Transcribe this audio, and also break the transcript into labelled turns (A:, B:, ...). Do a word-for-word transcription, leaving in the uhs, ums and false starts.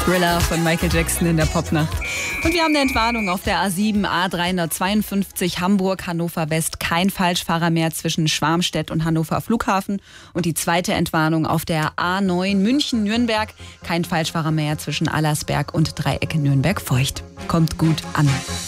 A: Thriller von Michael Jackson in der Popnacht. Und wir haben eine Entwarnung auf der A sieben, A dreihundertzweiundfünfzig Hamburg, Hannover West. Kein Falschfahrer mehr zwischen Schwarmstedt und Hannover Flughafen. Und die zweite Entwarnung auf der A neun München, Nürnberg. Kein Falschfahrer mehr zwischen Allersberg und Dreieck Nürnberg-Feucht. Kommt gut an.